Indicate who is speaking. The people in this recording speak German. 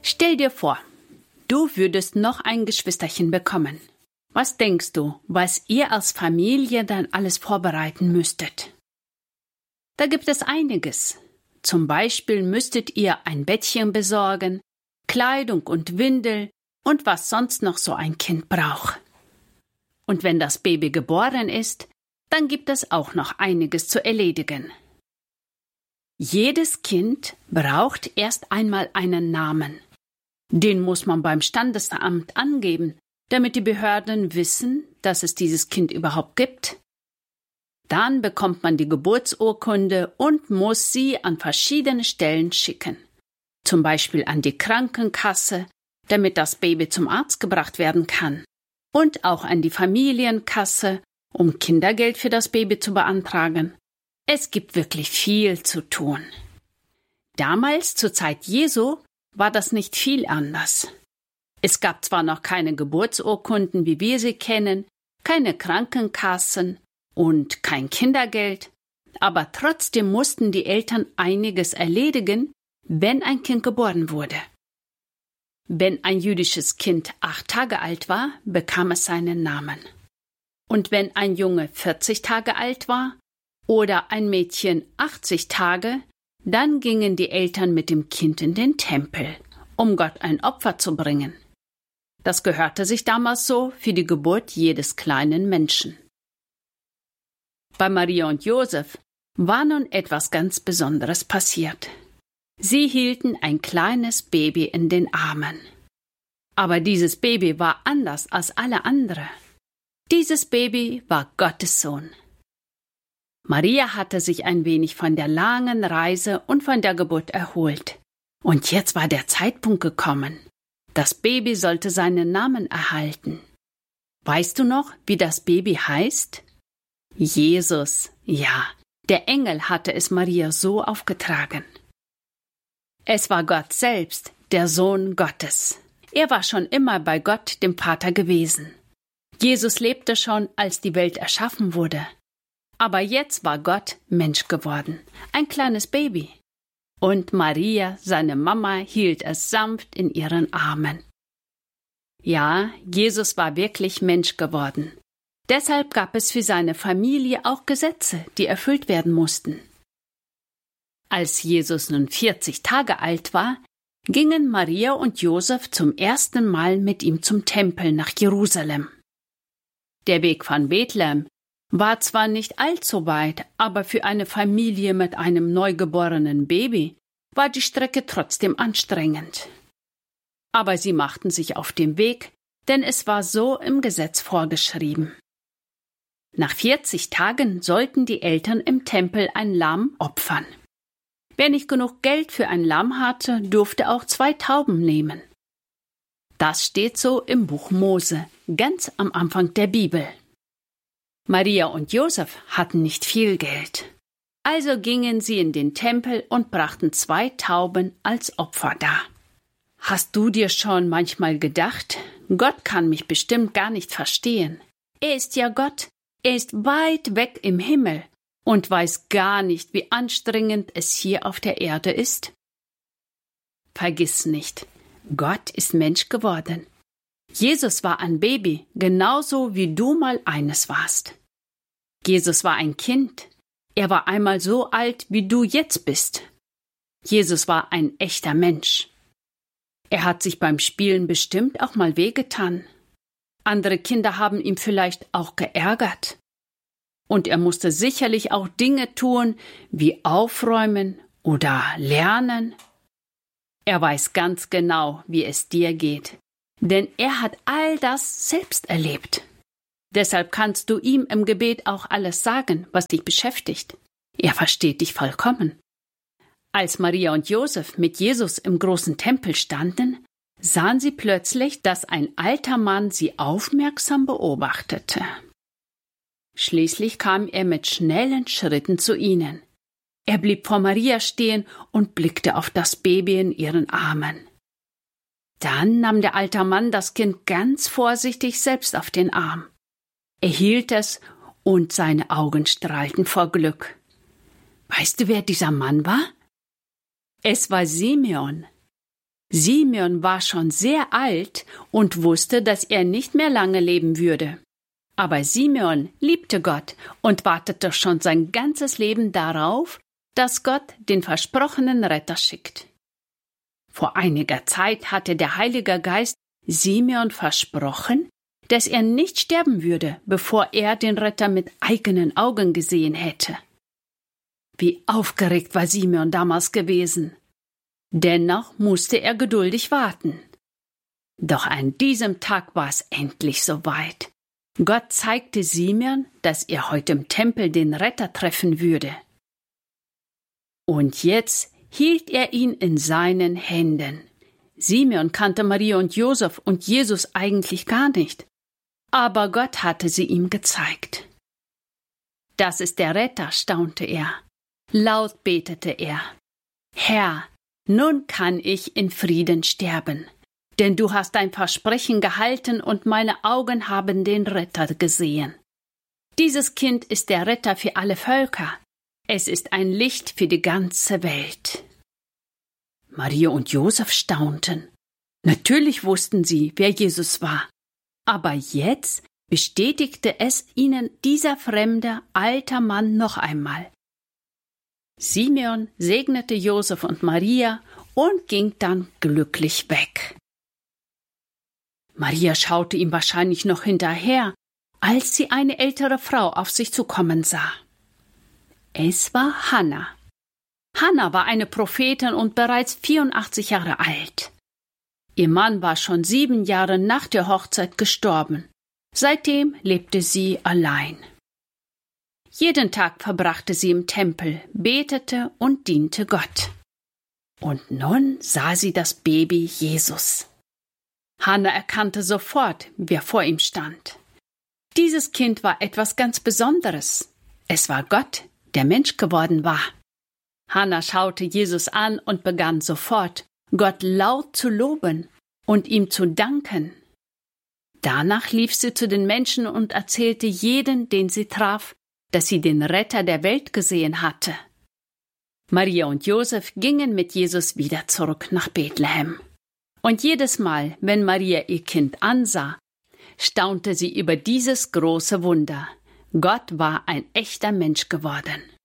Speaker 1: Stell dir vor, du würdest noch ein Geschwisterchen bekommen. Was denkst du, was ihr als Familie dann alles vorbereiten müsstet? Da gibt es einiges. Zum Beispiel müsstet ihr ein Bettchen besorgen, Kleidung und Windel und was sonst noch so ein Kind braucht. Und wenn das Baby geboren ist, dann gibt es auch noch einiges zu erledigen. Jedes Kind braucht erst einmal einen Namen. Den muss man beim Standesamt angeben, damit die Behörden wissen, dass es dieses Kind überhaupt gibt. Dann bekommt man die Geburtsurkunde und muss sie an verschiedene Stellen schicken. Zum Beispiel an die Krankenkasse, damit das Baby zum Arzt gebracht werden kann. Und auch an die Familienkasse, um Kindergeld für das Baby zu beantragen. Es gibt wirklich viel zu tun. Damals, zur Zeit Jesu, war das nicht viel anders. Es gab zwar noch keine Geburtsurkunden, wie wir sie kennen, keine Krankenkassen und kein Kindergeld, aber trotzdem mussten die Eltern einiges erledigen, wenn ein Kind geboren wurde. Wenn ein jüdisches Kind 8 Tage alt war, bekam es seinen Namen. Und wenn ein Junge 40 Tage alt war oder ein Mädchen 80 Tage, dann gingen die Eltern mit dem Kind in den Tempel, um Gott ein Opfer zu bringen. Das gehörte sich damals so für die Geburt jedes kleinen Menschen. Bei Maria und Josef war nun etwas ganz Besonderes passiert. Sie hielten ein kleines Baby in den Armen. Aber dieses Baby war anders als alle anderen. Dieses Baby war Gottes Sohn. Maria hatte sich ein wenig von der langen Reise und von der Geburt erholt. Und jetzt war der Zeitpunkt gekommen. Das Baby sollte seinen Namen erhalten. Weißt du noch, wie das Baby heißt? Jesus, ja, der Engel hatte es Maria so aufgetragen. Es war Gott selbst, der Sohn Gottes. Er war schon immer bei Gott, dem Vater, gewesen. Jesus lebte schon, als die Welt erschaffen wurde. Aber jetzt war Gott Mensch geworden, ein kleines Baby. Und Maria, seine Mama, hielt es sanft in ihren Armen. Ja, Jesus war wirklich Mensch geworden. Deshalb gab es für seine Familie auch Gesetze, die erfüllt werden mussten. Als Jesus nun 40 Tage alt war, gingen Maria und Josef zum ersten Mal mit ihm zum Tempel nach Jerusalem. Der Weg von Bethlehem war zwar nicht allzu weit, aber für eine Familie mit einem neugeborenen Baby war die Strecke trotzdem anstrengend. Aber sie machten sich auf den Weg, denn es war so im Gesetz vorgeschrieben. Nach 40 Tagen sollten die Eltern im Tempel ein Lamm opfern. Wer nicht genug Geld für ein Lamm hatte, durfte auch 2 Tauben nehmen. Das steht so im Buch Mose, ganz am Anfang der Bibel. Maria und Josef hatten nicht viel Geld. Also gingen sie in den Tempel und brachten 2 Tauben als Opfer dar. Hast du dir schon manchmal gedacht, Gott kann mich bestimmt gar nicht verstehen. Er ist ja Gott, er ist weit weg im Himmel und weiß gar nicht, wie anstrengend es hier auf der Erde ist? Vergiss nicht, Gott ist Mensch geworden. Jesus war ein Baby, genauso wie du mal eines warst. Jesus war ein Kind. Er war einmal so alt, wie du jetzt bist. Jesus war ein echter Mensch. Er hat sich beim Spielen bestimmt auch mal wehgetan. Andere Kinder haben ihn vielleicht auch geärgert. Und er musste sicherlich auch Dinge tun, wie aufräumen oder lernen. Er weiß ganz genau, wie es dir geht, denn er hat all das selbst erlebt. Deshalb kannst du ihm im Gebet auch alles sagen, was dich beschäftigt. Er versteht dich vollkommen. Als Maria und Josef mit Jesus im großen Tempel standen, sahen sie plötzlich, dass ein alter Mann sie aufmerksam beobachtete. Schließlich kam er mit schnellen Schritten zu ihnen. Er blieb vor Maria stehen und blickte auf das Baby in ihren Armen. Dann nahm der alte Mann das Kind ganz vorsichtig selbst auf den Arm. Er hielt es und seine Augen strahlten vor Glück. Weißt du, wer dieser Mann war? Es war Simeon. Simeon war schon sehr alt und wusste, dass er nicht mehr lange leben würde. Aber Simeon liebte Gott und wartete schon sein ganzes Leben darauf, dass Gott den versprochenen Retter schickt. Vor einiger Zeit hatte der Heilige Geist Simeon versprochen, dass er nicht sterben würde, bevor er den Retter mit eigenen Augen gesehen hätte. Wie aufgeregt war Simeon damals gewesen. Dennoch musste er geduldig warten. Doch an diesem Tag war es endlich soweit. Gott zeigte Simeon, dass er heute im Tempel den Retter treffen würde. Und jetzt hielt er ihn in seinen Händen. Simeon kannte Maria und Josef und Jesus eigentlich gar nicht, aber Gott hatte sie ihm gezeigt. Das ist der Retter, staunte er. Laut betete er: Herr, nun kann ich in Frieden sterben, denn du hast dein Versprechen gehalten und meine Augen haben den Retter gesehen. Dieses Kind ist der Retter für alle Völker. Es ist ein Licht für die ganze Welt. Maria und Josef staunten. Natürlich wussten sie, wer Jesus war. Aber jetzt bestätigte es ihnen dieser fremde, alter Mann noch einmal. Simeon segnete Josef und Maria und ging dann glücklich weg. Maria schaute ihm wahrscheinlich noch hinterher, als sie eine ältere Frau auf sich zukommen sah. Es war Hannah. Hannah war eine Prophetin und bereits 84 Jahre alt. Ihr Mann war schon 7 Jahre nach der Hochzeit gestorben. Seitdem lebte sie allein. Jeden Tag verbrachte sie im Tempel, betete und diente Gott. Und nun sah sie das Baby Jesus. Hannah erkannte sofort, wer vor ihm stand. Dieses Kind war etwas ganz Besonderes. Es war Gott, der Mensch geworden war. Hannah schaute Jesus an und begann sofort, Gott laut zu loben und ihm zu danken. Danach lief sie zu den Menschen und erzählte jeden, den sie traf, dass sie den Retter der Welt gesehen hatte. Maria und Josef gingen mit Jesus wieder zurück nach Bethlehem. Und jedes Mal, wenn Maria ihr Kind ansah, staunte sie über dieses große Wunder. Gott war ein echter Mensch geworden.